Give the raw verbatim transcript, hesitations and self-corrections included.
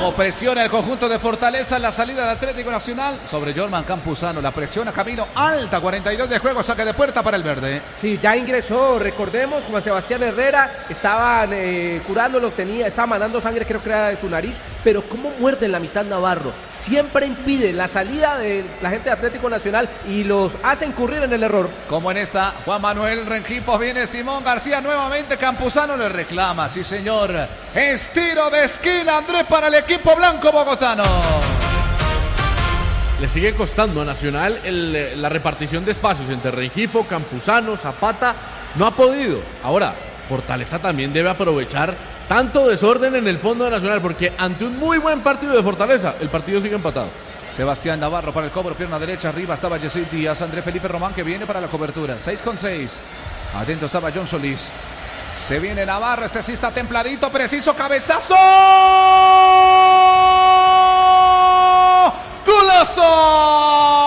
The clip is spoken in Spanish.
Como presiona el conjunto de Fortaleza en la salida de Atlético Nacional sobre Jorman Campuzano. La presiona Camilo alta, cuarenta y dos de juego, saque de puerta para el verde. Sí, ya ingresó, recordemos, Juan Sebastián Herrera, estaban eh, curándolo, tenía, estaba mandando sangre, creo que era de su nariz, pero cómo muerde en la mitad Navarro. Siempre impide la salida de la gente de Atlético Nacional y los hace incurrir en el error. Como en esta, Juan Manuel Rengifo, viene Simón García nuevamente, Campuzano le reclama, sí señor. Es tiro de esquina, Andrés, para el equipo blanco bogotano. Le sigue costando a Nacional el, la repartición de espacios entre Rengifo, Campuzano, Zapata. No ha podido. Ahora, Fortaleza también debe aprovechar tanto desorden en el fondo de Nacional, porque ante un muy buen partido de Fortaleza, el partido sigue empatado. Sebastián Navarro para el cobro, pierna derecha, arriba estaba Yesid Díaz, Andrés Felipe Román que viene para la cobertura, seis con seis. Atento estaba John Solís. Se viene Navarro, este sí está templadito, preciso, cabezazo. ¡Golazo!